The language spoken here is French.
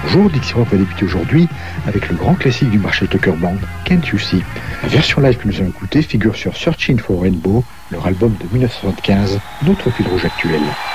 Bonjour, Dixie Rock va débuter aujourd'hui avec le grand classique du Marshall Tucker Band, Can't You See. La version live que nous allons écouter figure sur Searching for Rainbow, leur album de 1975, notre fil rouge actuel.